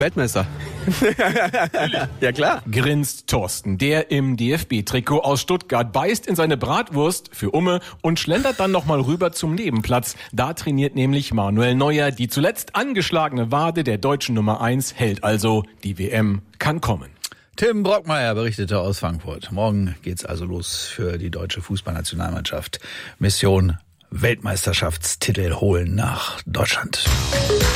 Weltmeister. Ja, klar. Grinst Thorsten, der im DFB-Trikot aus Stuttgart, beißt in seine Bratwurst für Umme und schlendert dann nochmal rüber zum Nebenplatz. Da trainiert nämlich Manuel Neuer. Die zuletzt angeschlagene Wade der deutschen Nummer 1 hält also. Die WM kann kommen. Tim Brockmeier berichtete aus Frankfurt. Morgen geht's also los für die deutsche Fußballnationalmannschaft. Mission Weltmeisterschaftstitel holen nach Deutschland.